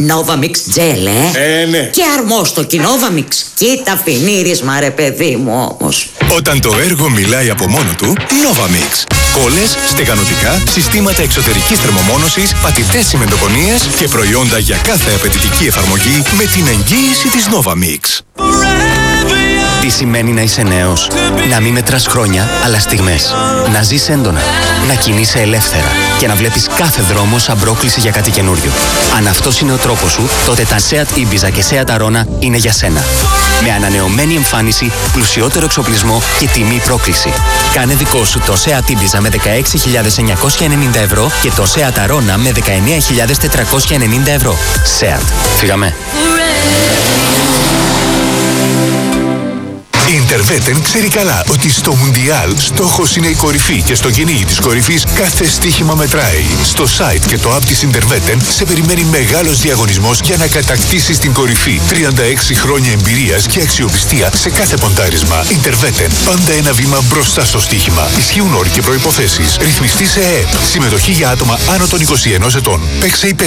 Nova Mix Gel, Ναι. Και αρμόστοκι Nova Mix. Κοίτα φινίρισμα ρε παιδί μου όμως. Όταν το έργο μιλάει από μόνο του, Nova Mix. Κόλλες, στεγανοτικά, συστήματα εξωτερικής θερμομόνωσης, πατητές τσιμεντοκονίες και προϊόντα για κάθε απαιτητική εφαρμογή με την εγγύηση της Nova Mix. Τι σημαίνει να είσαι νέος? Να μην μετράς χρόνια, αλλά στιγμές. Να ζεις έντονα, να κινείσαι ελεύθερα και να βλέπεις κάθε δρόμο σαν πρόκληση για κάτι καινούριο. Αν αυτός είναι ο τρόπος σου, τότε τα Seat Ibiza και Seat Arona είναι για σένα. Με ανανεωμένη εμφάνιση, πλουσιότερο εξοπλισμό και τιμή πρόκληση. Κάνε δικό σου το Seat Ibiza με 16.990 ευρώ και το Seat Arona με 19.490 ευρώ. Seat. Φύγαμε. Η Interveten ξέρει καλά ότι στο Μουντιάλ στόχος είναι η κορυφή και στο κυνήγι της κορυφής κάθε στοίχημα μετράει. Στο site και το app της Interveten σε περιμένει μεγάλος διαγωνισμός για να κατακτήσεις την κορυφή. 36 χρόνια εμπειρίας και αξιοπιστία σε κάθε ποντάρισμα. Interveten. Πάντα ένα βήμα μπροστά στο στοίχημα. Ισχύουν όροι και προϋποθέσεις. Ρυθμιστή σε ΕΕΠ. Συμμετοχή για άτομα άνω των 21 ετών. Παίξε